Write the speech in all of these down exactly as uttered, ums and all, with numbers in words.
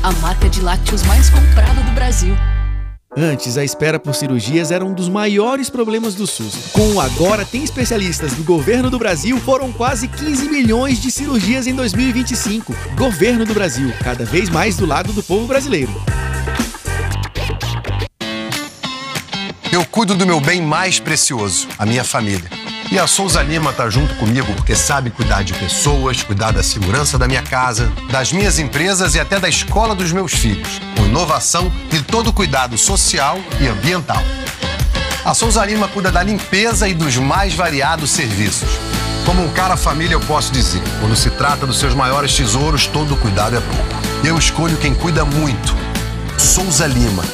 a marca de lácteos mais comprada do Brasil. Antes, a espera por cirurgias era um dos maiores problemas do SUS. Com o Agora Tem Especialistas do Governo do Brasil, foram quase quinze milhões de cirurgias em dois mil e vinte e cinco. Governo do Brasil, cada vez mais do lado do povo brasileiro. Eu cuido do meu bem mais precioso, a minha família. E a Souza Lima tá junto comigo porque sabe cuidar de pessoas, cuidar da segurança da minha casa, das minhas empresas e até da escola dos meus filhos, com inovação e todo o cuidado social e ambiental. A Souza Lima cuida da limpeza e dos mais variados serviços. Como um cara família, eu posso dizer, quando se trata dos seus maiores tesouros, todo cuidado é pouco. Eu escolho quem cuida muito. Souza Lima.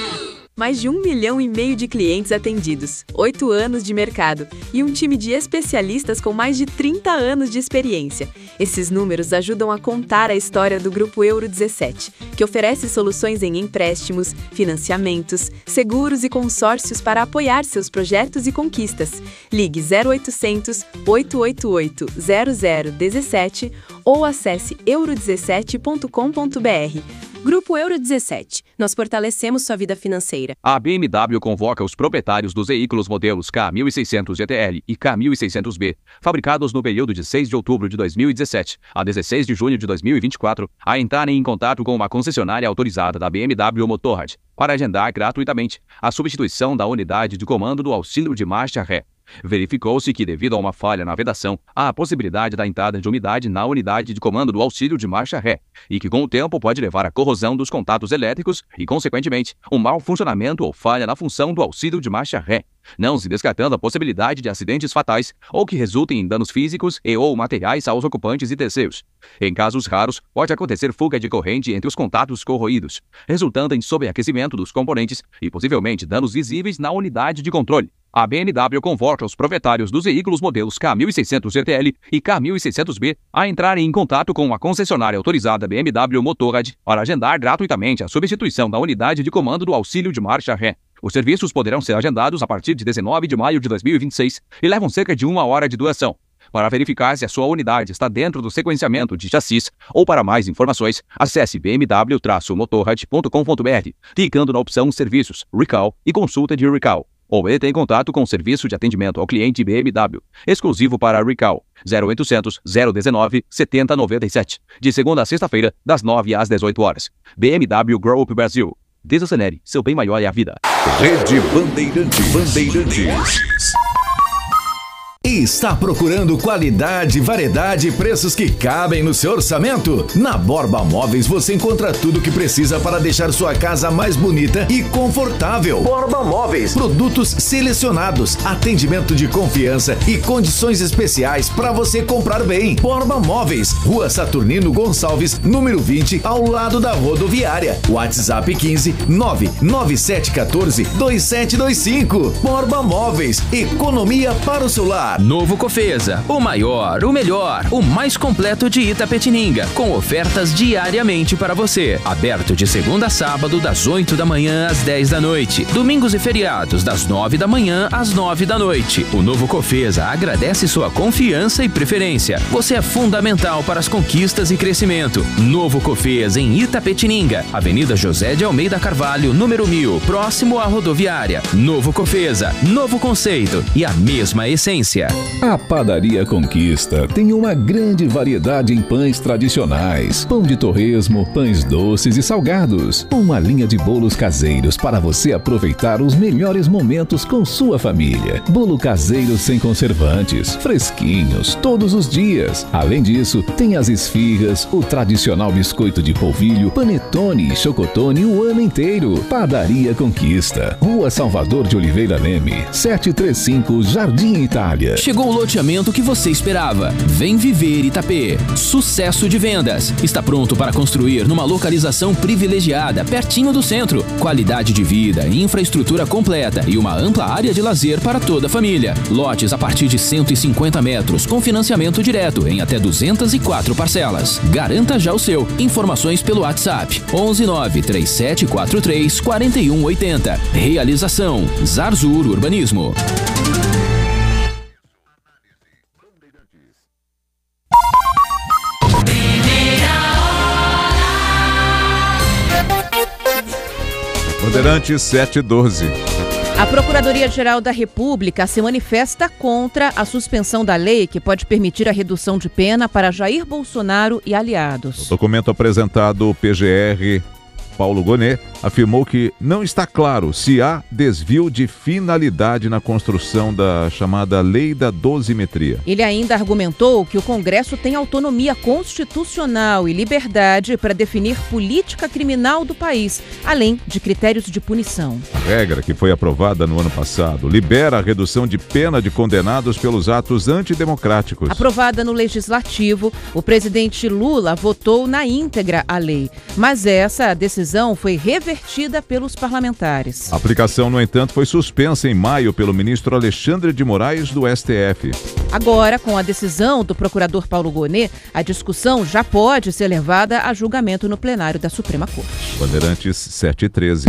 Mais de um milhão e meio de clientes atendidos, oito anos de mercado e um time de especialistas com mais de trinta anos de experiência. Esses números ajudam a contar a história do Grupo Euro dezessete, que oferece soluções em empréstimos, financiamentos, seguros e consórcios para apoiar seus projetos e conquistas. Ligue zero oitocentos, oito oito oito, zero zero um sete ou acesse euro dezessete ponto com ponto br. Grupo Euro dezessete. Nós fortalecemos sua vida financeira. A B M W convoca os proprietários dos veículos modelos K mil e seiscentos G T L e K mil e seiscentos B, fabricados no período de seis de outubro de dois mil e dezessete a dezesseis de junho de dois mil e vinte e quatro, a entrarem em contato com uma concessionária autorizada da B M W Motorrad para agendar gratuitamente a substituição da unidade de comando do auxílio de marcha ré. Verificou-se que, devido a uma falha na vedação, há a possibilidade da entrada de umidade na unidade de comando do auxílio de marcha ré, e que com o tempo pode levar à corrosão dos contatos elétricos e, consequentemente, um mau funcionamento ou falha na função do auxílio de marcha ré, não se descartando a possibilidade de acidentes fatais ou que resultem em danos físicos e ou materiais aos ocupantes e terceiros. Em casos raros, pode acontecer fuga de corrente entre os contatos corroídos, resultando em sobreaquecimento dos componentes e possivelmente danos visíveis na unidade de controle. A B M W convoca os proprietários dos veículos modelos K mil e seiscentos G T L e K mil e seiscentos B a entrarem em contato com a concessionária autorizada B M W Motorrad para agendar gratuitamente a substituição da unidade de comando do auxílio de marcha ré. Os serviços poderão ser agendados a partir de dezenove de maio de dois mil e vinte e seis e levam cerca de uma hora de duração. Para verificar se a sua unidade está dentro do sequenciamento de chassis ou para mais informações, acesse b m w motorrad ponto com ponto br, clicando na opção Serviços, Recall e Consulta de Recall. Ou entre em contato com o serviço de atendimento ao cliente B M W, exclusivo para Recall, zero oitocentos, zero dezenove, setenta noventa e sete, de segunda a sexta-feira, das nove às dezoito horas. B M W Group Brasil. Desacelere, seu bem maior é a vida. Rede Bandeirantes. Bandeirantes. Está procurando qualidade, variedade e preços que cabem no seu orçamento? Na Borba Móveis você encontra tudo o que precisa para deixar sua casa mais bonita e confortável. Borba Móveis, produtos selecionados, atendimento de confiança e condições especiais para você comprar bem. Borba Móveis, Rua Saturnino Gonçalves, número vinte, ao lado da rodoviária. WhatsApp quinze, nove nove sete um quatro, dois sete dois cinco. Borba Móveis, economia para o seu lar. Novo Cofesa, o maior, o melhor, o mais completo de Itapetininga, com ofertas diariamente para você. Aberto de segunda a sábado, das oito da manhã às dez da noite. Domingos e feriados, das nove da manhã às nove da noite. O Novo Cofesa agradece sua confiança e preferência. Você é fundamental para as conquistas e crescimento. Novo Cofesa em Itapetininga, Avenida José de Almeida Carvalho, número mil, próximo à rodoviária. Novo Cofesa, novo conceito e a mesma essência. A Padaria Conquista tem uma grande variedade em pães tradicionais, pão de torresmo, pães doces e salgados. Uma linha de bolos caseiros para você aproveitar os melhores momentos com sua família. Bolo caseiro sem conservantes, fresquinhos, todos os dias. Além disso, tem as esfirras, o tradicional biscoito de polvilho, panetone e chocotone o ano inteiro. Padaria Conquista, Rua Salvador de Oliveira Leme, setecentos e trinta e cinco, Jardim Itália. Chegou o loteamento que você esperava. Vem viver Itapê. Sucesso de vendas. Está pronto para construir numa localização privilegiada, pertinho do centro. Qualidade de vida, infraestrutura completa e uma ampla área de lazer para toda a família. Lotes a partir de cento e cinquenta metros, com financiamento direto em até duzentas e quatro parcelas. Garanta já o seu. Informações pelo WhatsApp onze nove três sete quatro três quatro um oito zero. Realização Zarzur Urbanismo. Bandeirantes sete e doze. A Procuradoria-Geral da República se manifesta contra a suspensão da lei que pode permitir a redução de pena para Jair Bolsonaro e aliados. O documento apresentado ao P G R, Paulo Gonet, afirmou que não está claro se há desvio de finalidade na construção da chamada Lei da Dosimetria. Ele ainda argumentou que o Congresso tem autonomia constitucional e liberdade para definir política criminal do país, além de critérios de punição. A regra, que foi aprovada no ano passado, libera a redução de pena de condenados pelos atos antidemocráticos. Aprovada no Legislativo, o presidente Lula votou na íntegra a lei, mas essa decisão foi revertida pelos parlamentares. A aplicação, no entanto, foi suspensa em maio pelo ministro Alexandre de Moraes, do S T F. Agora, com a decisão do procurador Paulo Gonet, a discussão já pode ser levada a julgamento no plenário da Suprema Corte. Bandeirantes sete e treze.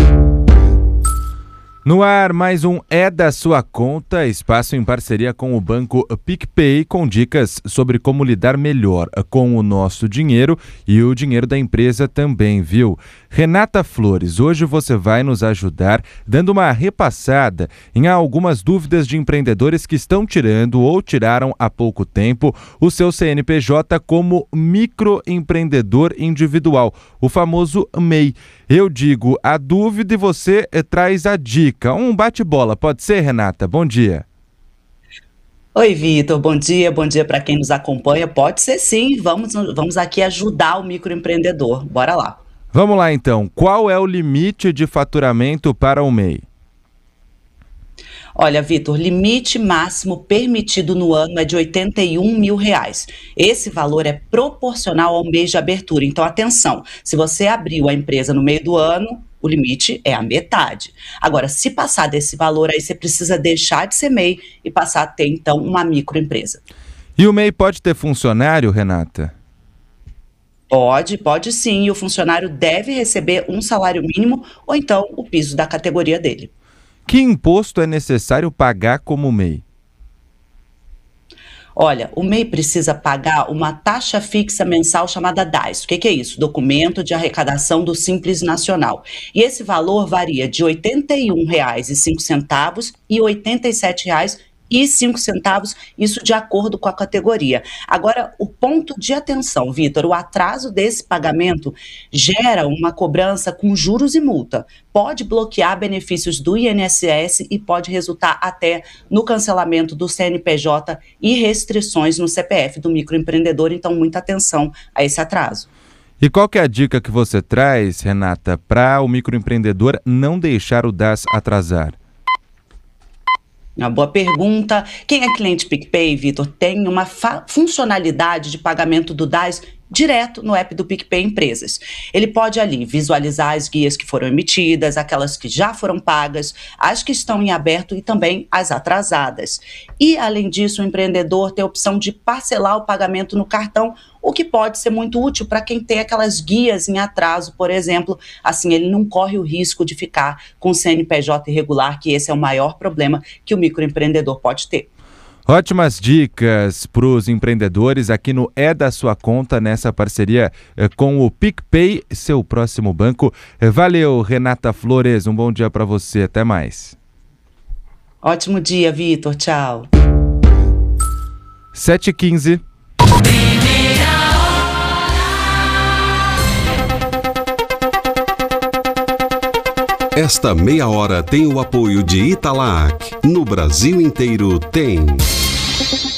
No ar, mais um É da Sua Conta, espaço em parceria com o banco PicPay, com dicas sobre como lidar melhor com o nosso dinheiro e o dinheiro da empresa também, viu? Renata Flores, hoje você vai nos ajudar dando uma repassada em algumas dúvidas de empreendedores que estão tirando ou tiraram há pouco tempo o seu C N P J como microempreendedor individual, o famoso M E I. Eu digo a dúvida e você eh, traz a dica. Um bate-bola, pode ser, Renata? Bom dia. Oi, Vitor, bom dia, bom dia para quem nos acompanha. Pode ser sim, vamos, vamos aqui ajudar o microempreendedor. Bora lá. Vamos lá então, qual é o limite de faturamento para o M E I? Olha, Vitor, limite máximo permitido no ano é de oitenta e um mil reais. Esse valor é proporcional ao mês de abertura. Então, atenção, se você abriu a empresa no meio do ano, o limite é a metade. Agora, se passar desse valor, aí você precisa deixar de ser M E I e passar a ter, então, uma microempresa. E o M E I pode ter funcionário, Renata? Pode, pode sim. E o funcionário deve receber um salário mínimo ou então o piso da categoria dele. Que imposto é necessário pagar como M E I? Olha, o M E I precisa pagar uma taxa fixa mensal chamada D A S. O que, que é isso? Documento de Arrecadação do Simples Nacional. E esse valor varia de oitenta e um reais e cinco centavos e oitenta e sete reais e cinco centavos, isso de acordo com a categoria. Agora, o ponto de atenção, Vitor, o atraso desse pagamento gera uma cobrança com juros e multa. Pode bloquear benefícios do I N S S e pode resultar até no cancelamento do C N P J e restrições no C P F do microempreendedor, então muita atenção a esse atraso. E qual que é a dica que você traz, Renata, para o microempreendedor não deixar o D A S atrasar? Uma boa pergunta. Quem é cliente PicPay, Vitor, tem uma funcionalidade de pagamento do D A S direto no app do PicPay Empresas. Ele pode ali visualizar as guias que foram emitidas, aquelas que já foram pagas, as que estão em aberto e também as atrasadas. E, além disso, o empreendedor tem a opção de parcelar o pagamento no cartão, o que pode ser muito útil para quem tem aquelas guias em atraso, por exemplo. Assim, ele não corre o risco de ficar com o C N P J irregular, que esse é o maior problema que o microempreendedor pode ter. Ótimas dicas para os empreendedores aqui no É da Sua Conta, nessa parceria eh, com o PicPay, seu próximo banco. Eh, valeu, Renata Flores, um bom dia para você, até mais. Ótimo dia, Vitor, tchau. sete e quinze. Esta meia hora tem o apoio de Italac. No Brasil inteiro tem.